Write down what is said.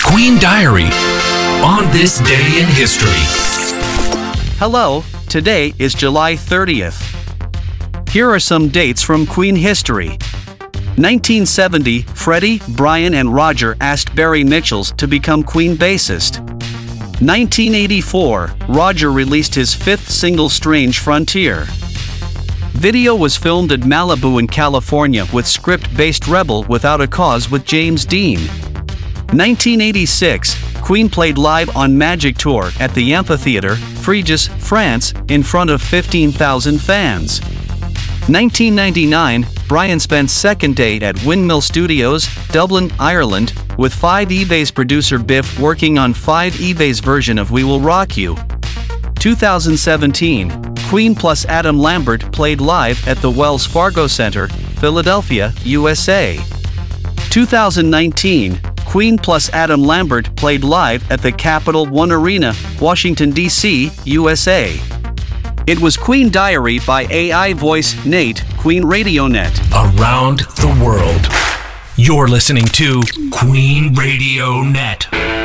Queen Diary on this day in history. Hello, today is July 30th. Here are some dates from Queen history. 1970, Freddie, Brian, and Roger asked Barry Mitchells to become Queen bassist. 1984, Roger released his fifth single Strange Frontier. Video was filmed at Malibu in California with script-based Rebel Without a Cause with James Dean. 1986, Queen played live on Magic Tour at the Amphitheatre, Fréjus, France, in front of 15,000 fans. 1999, Brian spent second date at Windmill Studios, Dublin, Ireland, with 5eVay's producer Biff working on 5eVay's version of We Will Rock You. 2017, Queen plus Adam Lambert played live at the Wells Fargo Center, Philadelphia, USA. 2019, Queen plus Adam Lambert played live at the Capital One Arena, Washington, D.C., USA. It was Queen Diary by AI voice Nate, Queen Radio Net. Around the world. You're listening to Queen Radio Net.